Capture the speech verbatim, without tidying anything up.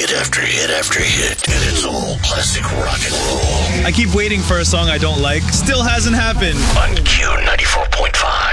hit after hit after hit, and it's all classic rock and roll. I keep waiting for a song I don't like. Still hasn't happened. On Q ninety-four point five.